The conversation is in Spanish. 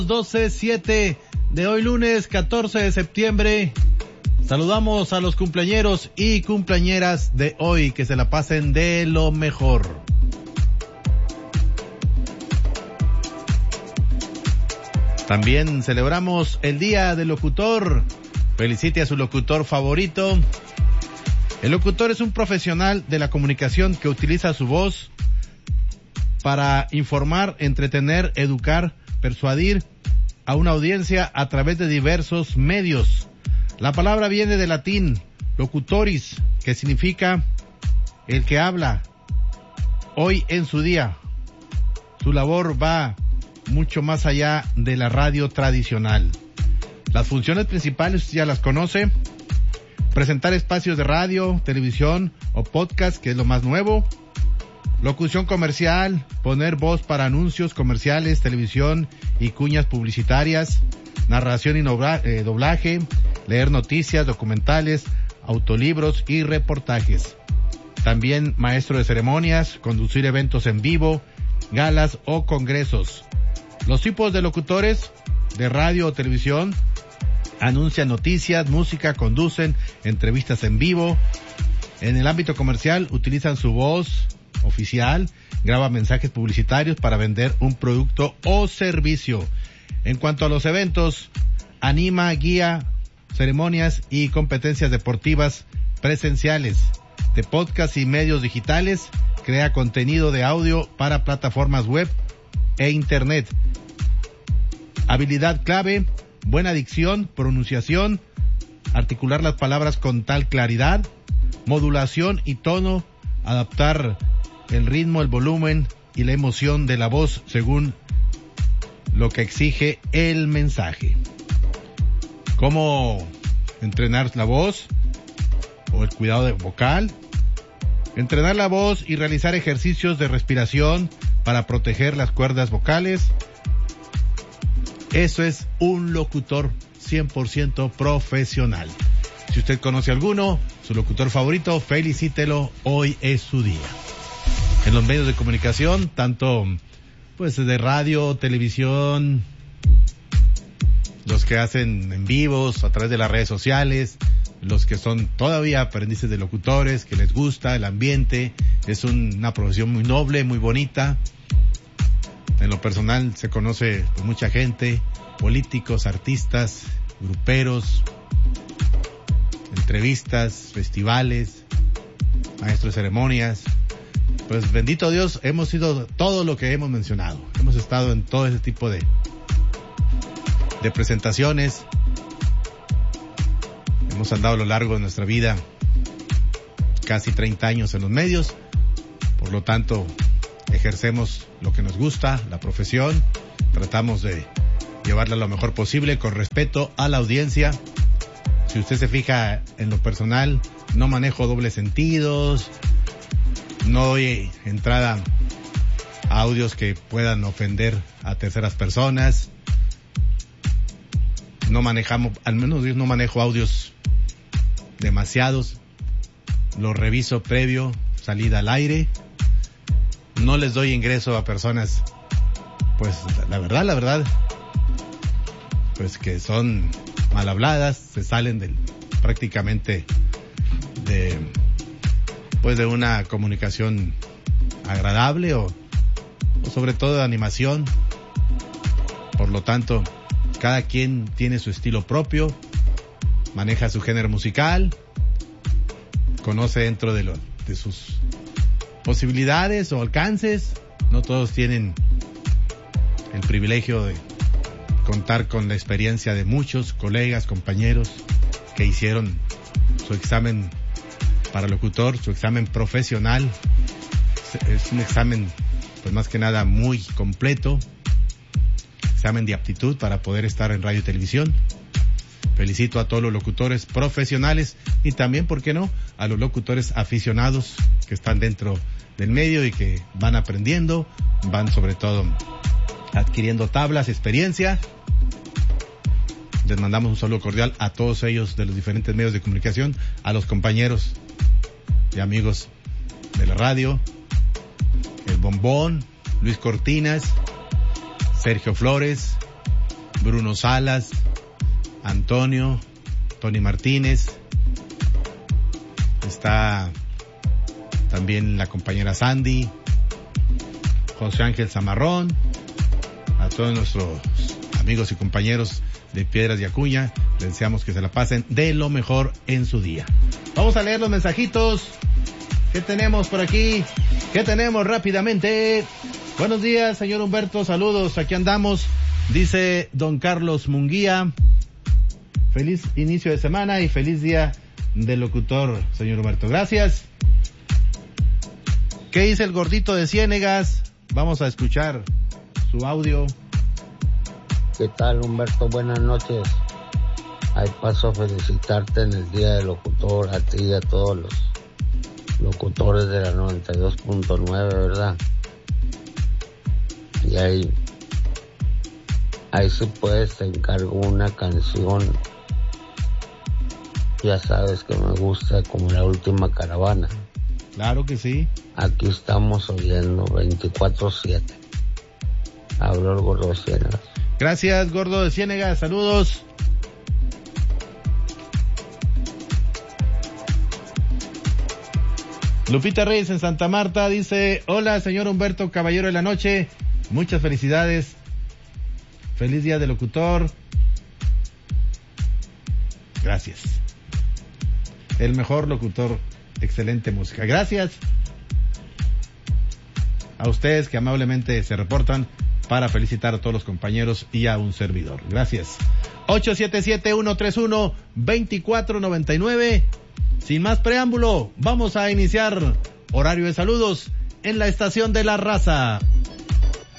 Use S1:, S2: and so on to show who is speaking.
S1: 12:07 de hoy lunes 14 de septiembre. Saludamos a los cumpleañeros y cumpleañeras de hoy, que se la pasen de lo mejor. También celebramos el Día del Locutor. Felicite a su locutor favorito. El locutor es un profesional de la comunicación que utiliza su voz para informar, entretener, educar, persuadir a una audiencia a través de diversos medios. La palabra viene del latín locutoris, que significa el que habla. Hoy en su día, su labor va mucho más allá de la radio tradicional. Las funciones principales ya las conoce: presentar espacios de radio, televisión o podcast, que es lo más nuevo; locución comercial, poner voz para anuncios comerciales, televisión y cuñas publicitarias; narración y doblaje; leer noticias, documentales, autolibros y reportajes. También maestro de ceremonias, conducir eventos en vivo, galas o congresos. Los tipos de locutores de radio o televisión: anuncian noticias, música, conducen entrevistas en vivo. En el ámbito comercial utilizan su voz oficial, graba mensajes publicitarios para vender un producto o servicio. En cuanto a los eventos, anima, guía ceremonias y competencias deportivas presenciales, de podcast y medios digitales, crea contenido de audio para plataformas web e internet. Habilidad clave: buena dicción, pronunciación, articular las palabras con tal claridad, modulación y tono, adaptar el ritmo, el volumen y la emoción de la voz según lo que exige el mensaje. ¿Cómo entrenar la voz o el cuidado vocal? Entrenar la voz y realizar ejercicios de respiración para proteger las cuerdas vocales. Eso es un locutor 100% profesional. Si usted conoce alguno, su locutor favorito, felicítelo, hoy es su día. En los medios de comunicación, tanto pues de radio, televisión, los que hacen en vivos a través de las redes sociales, los que son todavía aprendices de locutores, que les gusta el ambiente, es una profesión muy noble, muy bonita. En lo personal se conoce por mucha gente, políticos, artistas, gruperos, entrevistas, festivales, maestros de ceremonias. Pues bendito Dios, hemos sido todo lo que hemos mencionado. Hemos estado en todo ese tipo de presentaciones. Hemos andado a lo largo de nuestra vida casi 30 años en los medios. Por lo tanto, ejercemos lo que nos gusta, la profesión. Tratamos de llevarla lo mejor posible, con respeto a la audiencia. Si usted se fija en lo personal, no manejo dobles sentidos, no doy entrada a audios que puedan ofender a terceras personas. No manejamos, al menos yo no manejo audios demasiados. Los reviso previo salida al aire. No les doy ingreso a personas, pues la verdad, pues que son mal habladas, se salen prácticamente de una comunicación agradable o sobre todo de animación. Por lo tanto, cada quien tiene su estilo propio, maneja su género musical, conoce dentro de sus posibilidades o alcances. No todos tienen el privilegio de contar con la experiencia de muchos colegas, compañeros que hicieron su examen para locutor, su examen profesional. Es un examen, pues más que nada, muy completo. Examen de aptitud para poder estar en radio y televisión. Felicito a todos los locutores profesionales y también, ¿por qué no?, a los locutores aficionados que están dentro del medio y que van aprendiendo, van sobre todo adquiriendo tablas, experiencia. Les mandamos un saludo cordial a todos ellos de los diferentes medios de comunicación, a los compañeros y amigos de la radio, El Bombón, Luis Cortinas, Sergio Flores, Bruno Salas, Antonio, Tony Martínez, está también la compañera Sandy, José Ángel Zamarrón, a todos nuestros amigos y compañeros de Piedras y Acuña, les deseamos que se la pasen de lo mejor en su día. Vamos a leer los mensajitos. ¿Qué tenemos por aquí? ¿Qué tenemos rápidamente? Buenos días, señor Humberto, saludos, aquí andamos. Dice don Carlos Munguía, feliz inicio de semana y feliz día del locutor, señor Humberto. Gracias. ¿Qué dice el gordito de Ciénegas? Vamos a escuchar su audio.
S2: ¿Qué tal, Humberto? Buenas noches. Ahí paso a felicitarte en el día del locutor, a ti y a todos los locutores de la 92.9, ¿verdad? Y ahí si puedes te encargo una canción, ya sabes que me gusta, como La Última Caravana.
S1: Claro que sí.
S2: Aquí estamos oyendo 24/7. Hablo el gordo de Ciénegas.
S1: Gracias, gordo de Ciénegas, saludos. Lupita Reyes en Santa Marta dice, hola señor Humberto, caballero de la noche, muchas felicidades, feliz día de locutor, gracias, el mejor locutor, excelente música, gracias a ustedes que amablemente se reportan para felicitar a todos los compañeros y a un servidor, gracias. 877-131-2499. Sin más preámbulo, vamos a iniciar horario de saludos en la estación de La Raza.